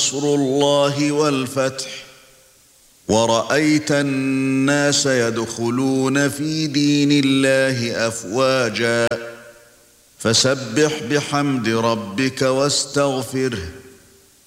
نَصْرُ اللَّهِ وَالْفَتْحُ وَرَأَيْتَ النَّاسَ يَدْخُلُونَ فِي دِينِ اللَّهِ أَفْوَاجًا فَسَبِّحْ بِحَمْدِ رَبِّكَ وَاسْتَغْفِرْهُ